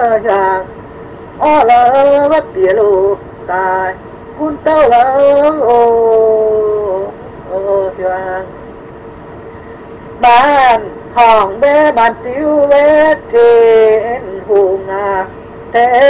giang o lỡ bất tía lù tài cun tao lỡ ô giang bàn hòn bé bàn tiêu bé trên hùng à thế